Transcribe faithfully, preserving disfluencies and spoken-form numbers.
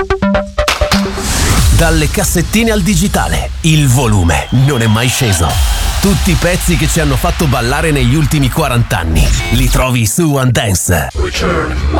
Dalle cassettine al digitale, il volume non è mai sceso. Tutti i pezzi che ci hanno fatto ballare negli ultimi quaranta anni li trovi su One Dance. Return